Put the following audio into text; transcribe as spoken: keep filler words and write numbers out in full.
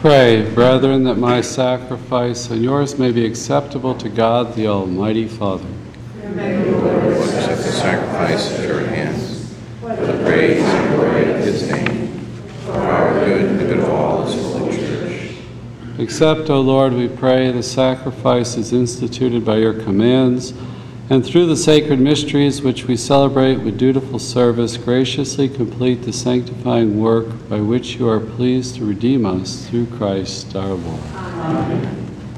Pray, brethren, that my sacrifice and yours may be acceptable to God, the Almighty Father. Accept the sacrifice at your hands, for the praise and glory of his name, for our good and the good of all his holy church. Accept, O Lord, we pray, the sacrifices instituted by your commands, and through the sacred mysteries which we celebrate with dutiful service, graciously complete the sanctifying work by which you are pleased to redeem us through Christ our Lord. Amen.